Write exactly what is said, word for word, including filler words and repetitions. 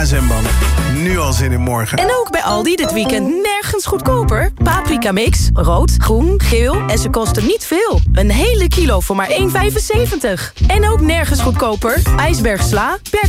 en zwembaden. Nu al zin in morgen. En ook bij Aldi dit weekend nergens goedkoper. Paprika mix, rood, groen, geel en ze kosten niet veel. Een hele kilo voor maar één vijfenzeventig. En ook nergens goedkoper. IJsberg sla per